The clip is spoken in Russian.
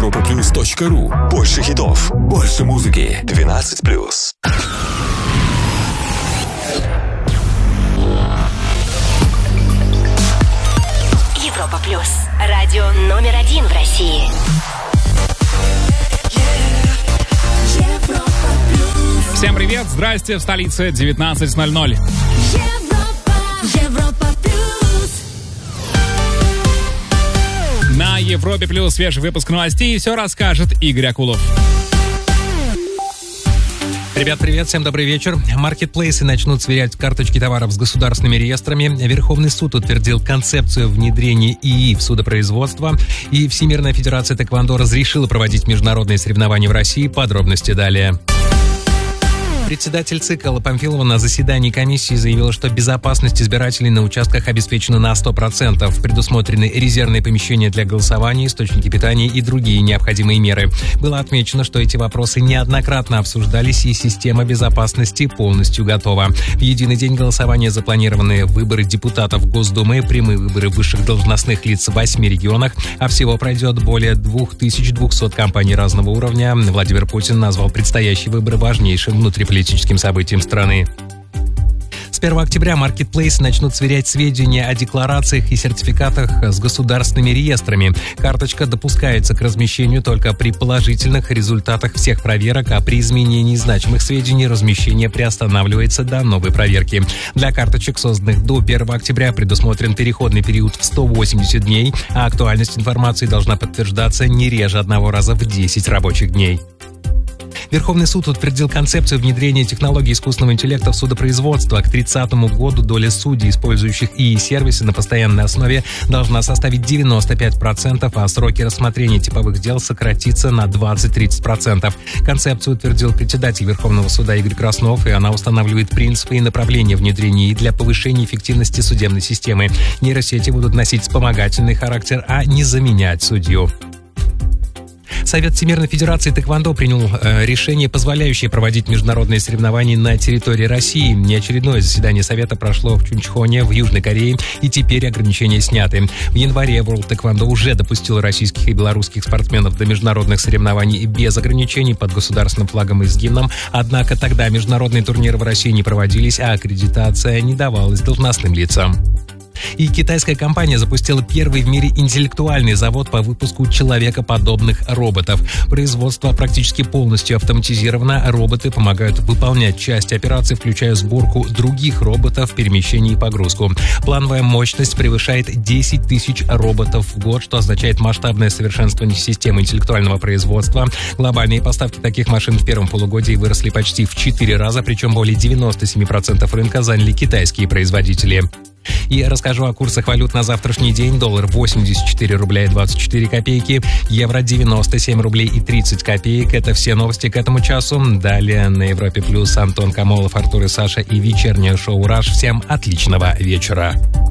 europaplus.ru. Больше хитов, больше музыки. 12+. Европа Плюс. Радио номер 1 в России. Всем привет, здрасте, в столице 19:00. Европа Плюс. На Европе Плюс свежий выпуск новостей, все расскажет Игорь Акулов. Ребят, привет, всем добрый вечер. Маркетплейсы начнут сверять карточки товаров с государственными реестрами. Верховный суд утвердил концепцию внедрения ИИ в судопроизводство. И Всемирная Федерация Тэквондо разрешила проводить международные соревнования в России. Подробности далее. Председатель ЦИК Алла Памфилова на заседании комиссии заявила, что безопасность избирателей на участках обеспечена на 100%. Предусмотрены резервные помещения для голосования, источники питания и другие необходимые меры. Было отмечено, что эти вопросы неоднократно обсуждались, и система безопасности полностью готова. В единый день голосования запланированы выборы депутатов Госдумы, прямые выборы высших должностных лиц в 8 регионах, а всего пройдет более 2200 кампаний разного уровня. Владимир Путин назвал предстоящие выборы важнейшим внутриполитическим событием страны. С 1 октября маркетплейсы начнут сверять сведения о декларациях и сертификатах с государственными реестрами. Карточка допускается к размещению только при положительных результатах всех проверок, а при изменении значимых сведений размещение приостанавливается до новой проверки. Для карточек, созданных до 1 октября, предусмотрен переходный период в 180 дней, а актуальность информации должна подтверждаться не реже одного раза в 10 рабочих дней. Верховный суд утвердил концепцию внедрения технологий искусственного интеллекта в судопроизводство. К 30 году доля судей, использующих ИИ-сервисы на постоянной основе, должна составить 95%, а сроки рассмотрения типовых дел сократиться на 20-30%. Концепцию утвердил председатель Верховного суда Игорь Краснов, и она устанавливает принципы и направления внедрения ИИ для повышения эффективности судебной системы. Нейросети будут носить вспомогательный характер, а не заменять судью. Совет Всемирной Федерации Тэквондо принял решение, позволяющее проводить международные соревнования на территории России. Неочередное заседание Совета прошло в Чунчхоне, в Южной Корее, и теперь ограничения сняты. В январе World Taekwondo уже допустил российских и белорусских спортсменов до международных соревнований без ограничений под государственным флагом и с гимном, однако тогда международные турниры в России не проводились, а аккредитация не давалась должностным лицам. И китайская компания запустила первый в мире интеллектуальный завод по выпуску человекоподобных роботов. Производство практически полностью автоматизировано. Роботы помогают выполнять часть операций, включая сборку других роботов, перемещение и погрузку. Плановая мощность превышает 10 тысяч роботов в год, что означает масштабное совершенствование системы интеллектуального производства. Глобальные поставки таких машин в первом полугодии выросли почти в 4 раза, причем более 97% рынка заняли китайские производители. И расскажу о курсах валют на завтрашний день. Доллар 84 рубля и 24 копейки, евро 97 рублей и 30 копеек. Это все новости к этому часу. Далее на Европе Плюс Антон Камолов, Артур и Саша и вечернее шоу «Раш». Всем отличного вечера.